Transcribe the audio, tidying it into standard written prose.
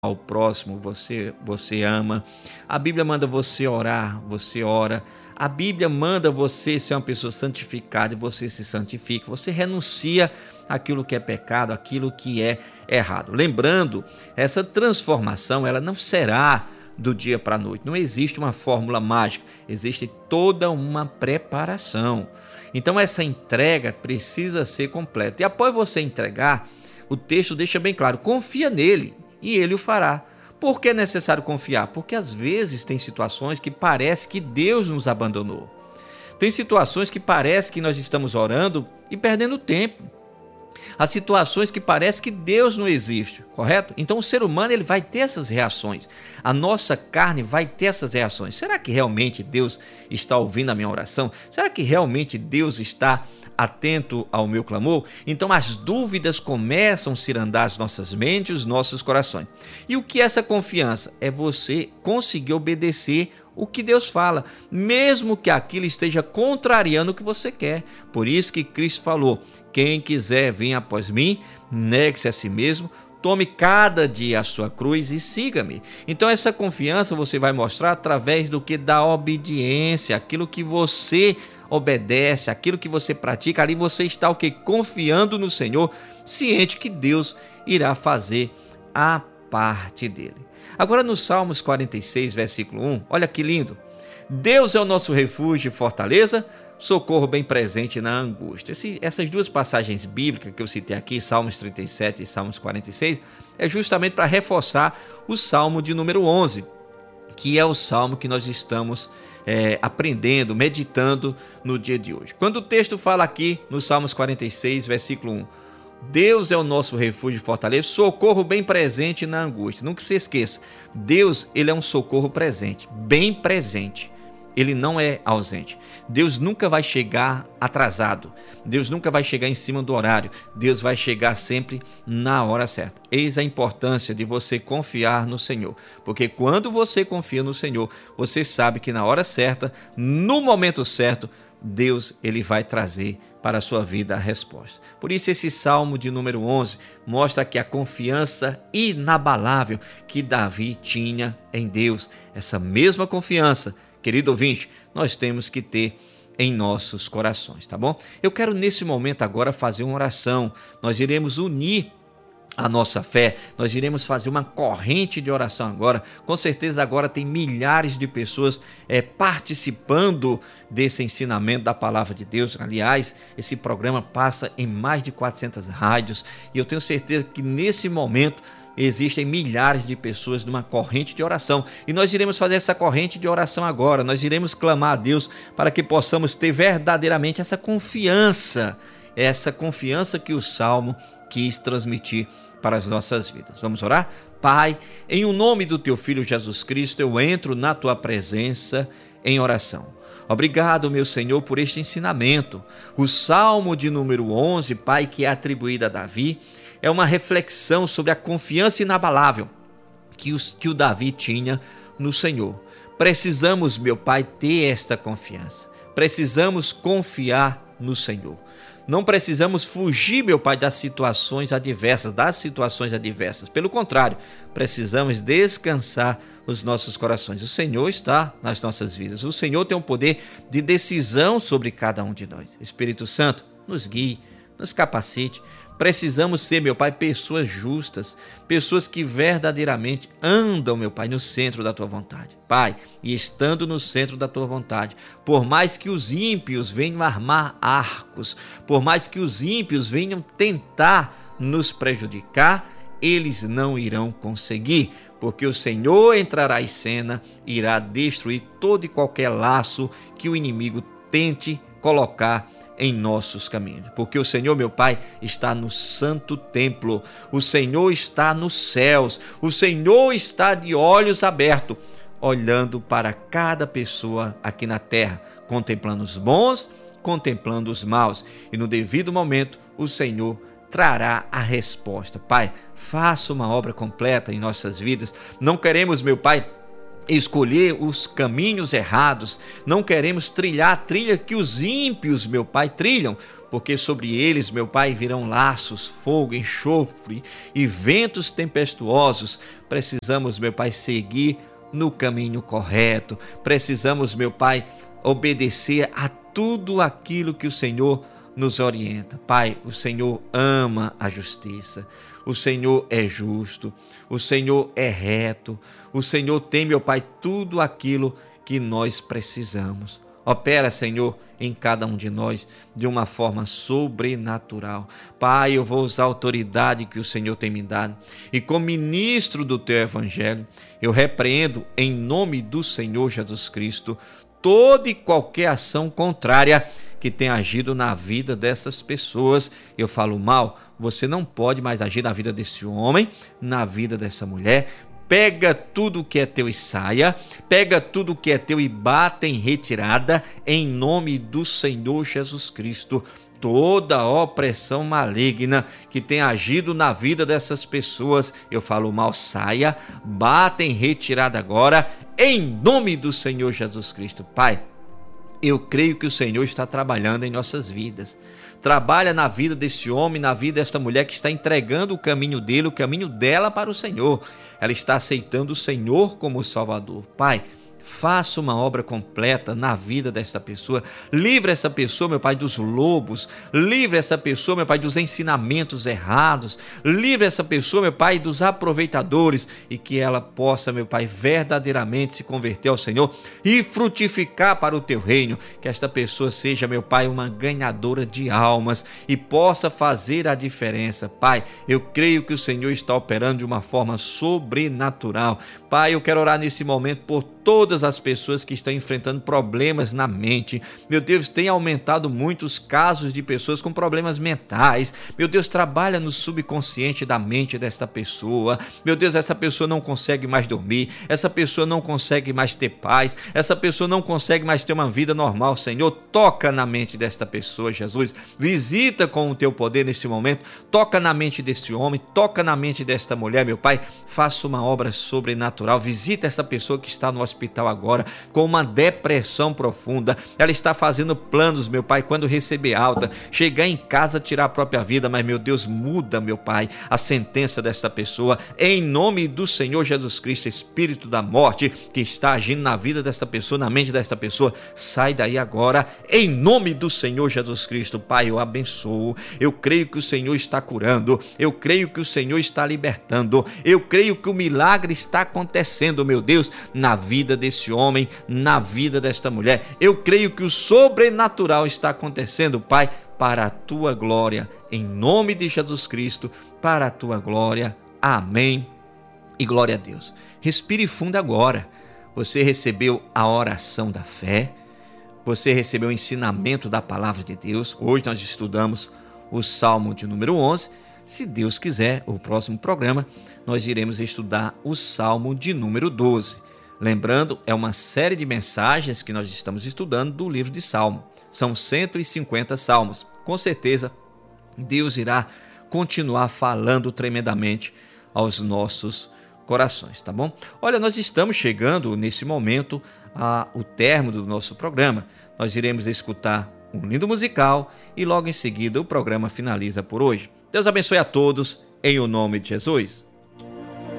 ao próximo, você ama. A Bíblia manda você orar, você ora. A Bíblia manda você ser uma pessoa santificada e você se santifica. Você renuncia àquilo que é pecado, àquilo que é errado. Lembrando, essa transformação ela não será do dia para a noite. Não existe uma fórmula mágica, existe toda uma preparação. Então essa entrega precisa ser completa. E após você entregar, o texto deixa bem claro, confia nele e ele o fará. Por que é necessário confiar? Porque às vezes tem situações que parece que Deus nos abandonou. Tem situações que parece que nós estamos orando e perdendo tempo. Há situações que parece que Deus não existe, correto? Então o ser humano ele vai ter essas reações. A nossa carne vai ter essas reações. Será que realmente Deus está ouvindo a minha oração? Será que realmente Deus está atento ao meu clamor? Então as dúvidas começam a cirandar as nossas mentes, os nossos corações. E o que é essa confiança? É você conseguir obedecer o que Deus fala, mesmo que aquilo esteja contrariando o que você quer. Por isso que Cristo falou, quem quiser vir após mim, negue-se a si mesmo, tome cada dia a sua cruz e siga-me. Então essa confiança você vai mostrar através do que? Da obediência, aquilo que você obedece, aquilo que você pratica, ali você está o quê? Confiando no Senhor, ciente que Deus irá fazer a parte dele. Agora no Salmos 46, versículo 1, olha que lindo. Deus é o nosso refúgio e fortaleza, socorro bem presente na angústia. Essas duas passagens bíblicas que eu citei aqui, Salmos 37 e Salmos 46, é justamente para reforçar o Salmo de número 11, que é o Salmo que nós estamos aprendendo, meditando no dia de hoje. Quando o texto fala aqui no Salmos 46, versículo 1, Deus é o nosso refúgio e fortaleza, socorro bem presente na angústia. Nunca se esqueça, Deus ele é um socorro presente, bem presente. Ele não é ausente. Deus nunca vai chegar atrasado. Deus nunca vai chegar em cima do horário. Deus vai chegar sempre na hora certa. Eis a importância de você confiar no Senhor. Porque quando você confia no Senhor, você sabe que na hora certa, no momento certo, Deus ele vai trazer para a sua vida a resposta. Por isso esse Salmo de número 11 mostra que a confiança inabalável que Davi tinha em Deus, essa mesma confiança, querido ouvinte, nós temos que ter em nossos corações, tá bom? Eu quero nesse momento agora fazer uma oração. Nós iremos unir a nossa fé, nós iremos fazer uma corrente de oração agora. Com certeza agora tem milhares de pessoas participando desse ensinamento da palavra de Deus. Aliás, esse programa passa em mais de 400 rádios e eu tenho certeza que nesse momento existem milhares de pessoas numa corrente de oração e nós iremos fazer essa corrente de oração agora. Nós iremos clamar a Deus para que possamos ter verdadeiramente essa confiança que o Salmo quis transmitir para as nossas vidas. Vamos orar? Pai, em o nome do teu Filho Jesus Cristo, eu entro na tua presença em oração. Obrigado, meu Senhor, por este ensinamento. O Salmo de número 11, Pai, que é atribuído a Davi, é uma reflexão sobre a confiança inabalável que o Davi tinha no Senhor. Precisamos, meu Pai, ter esta confiança. Precisamos confiar no Senhor. Não precisamos fugir, meu Pai, das situações adversas. Pelo contrário, precisamos descansar os nossos corações. O Senhor está nas nossas vidas. O Senhor tem um poder de decisão sobre cada um de nós. Espírito Santo, nos guie, nos capacite. Precisamos ser, meu Pai, pessoas justas, pessoas que verdadeiramente andam, meu Pai, no centro da Tua vontade. Pai, e estando no centro da Tua vontade, por mais que os ímpios venham armar arcos, por mais que os ímpios venham tentar nos prejudicar, eles não irão conseguir, porque o Senhor entrará em cena e irá destruir todo e qualquer laço que o inimigo tente colocar em nossos caminhos, porque o Senhor, meu Pai, está no santo templo, o Senhor está nos céus, o Senhor está de olhos abertos, olhando para cada pessoa aqui na terra, contemplando os bons, contemplando os maus, e no devido momento o Senhor trará a resposta. Pai, faça uma obra completa em nossas vidas. Não queremos, meu Pai, escolher os caminhos errados, não queremos trilhar a trilha que os ímpios, meu Pai, trilham, porque sobre eles, meu Pai, virão laços, fogo, enxofre e ventos tempestuosos. Precisamos, meu Pai, seguir no caminho correto. Precisamos, meu Pai, obedecer a tudo aquilo que o Senhor nos orienta. Pai, o Senhor ama a justiça, o Senhor é justo, o Senhor é reto, o Senhor tem, meu Pai, tudo aquilo que nós precisamos. Opera, Senhor, em cada um de nós de uma forma sobrenatural. Pai, eu vou usar a autoridade que o Senhor tem me dado e, como ministro do Teu Evangelho, eu repreendo em nome do Senhor Jesus Cristo toda e qualquer ação contrária que tenha agido na vida dessas pessoas. Eu falo mal, você não pode mais agir na vida desse homem, na vida dessa mulher. Pega tudo que é teu e saia, pega tudo que é teu e bata em retirada, em nome do Senhor Jesus Cristo. Toda opressão maligna que tem agido na vida dessas pessoas, eu falo mal, saia, bata em retirada agora, em nome do Senhor Jesus Cristo. Pai, eu creio que o Senhor está trabalhando em nossas vidas. Trabalha na vida desse homem, na vida desta mulher que está entregando o caminho dele, o caminho dela para o Senhor. Ela está aceitando o Senhor como Salvador. Pai, faça uma obra completa na vida desta pessoa. Livre essa pessoa, meu Pai, dos lobos. Livre essa pessoa, meu Pai, dos ensinamentos errados. Livre essa pessoa, meu Pai, dos aproveitadores. E que ela possa, meu Pai, verdadeiramente se converter ao Senhor e frutificar para o Teu reino. Que esta pessoa seja, meu Pai, uma ganhadora de almas e possa fazer a diferença. Pai, eu creio que o Senhor está operando de uma forma sobrenatural. Pai, eu quero orar nesse momento por todas as pessoas que estão enfrentando problemas na mente. Meu Deus, tem aumentado muitos casos de pessoas com problemas mentais. Meu Deus, trabalha no subconsciente da mente desta pessoa. Meu Deus, essa pessoa não consegue mais dormir, essa pessoa não consegue mais ter paz, essa pessoa não consegue mais ter uma vida normal. Senhor, toca na mente desta pessoa, Jesus. Visita com o Teu poder neste momento. Toca na mente deste homem, toca na mente desta mulher, meu Pai. Faça uma obra sobrenatural. Visita essa pessoa que está no hospital agora com uma depressão profunda. Ela está fazendo planos, meu Pai, quando receber alta, chegar em casa, tirar a própria vida, mas, meu Deus, muda, meu Pai, a sentença desta pessoa, em nome do Senhor Jesus Cristo. Espírito da morte que está agindo na vida desta pessoa, na mente desta pessoa, sai daí agora, em nome do Senhor Jesus Cristo. Pai, eu abençoo, eu creio que o Senhor está curando, eu creio que o Senhor está libertando, eu creio que o milagre está acontecendo, meu Deus, na vida desse homem, na vida desta mulher. Eu creio que o sobrenatural está acontecendo, Pai, para a Tua glória, em nome de Jesus Cristo, para a Tua glória. Amém e glória a Deus. Respire fundo agora. Você recebeu a oração da fé, você recebeu o ensinamento da palavra de Deus. Hoje nós estudamos o Salmo de número 11. Se Deus quiser, o próximo programa nós iremos estudar o Salmo de número 12. Lembrando, é uma série de mensagens que nós estamos estudando do livro de Salmo. São 150 salmos. Com certeza, Deus irá continuar falando tremendamente aos nossos corações, tá bom? Olha, nós estamos chegando nesse momento ao término do nosso programa. Nós iremos escutar um lindo musical e logo em seguida o programa finaliza por hoje. Deus abençoe a todos, em o nome de Jesus.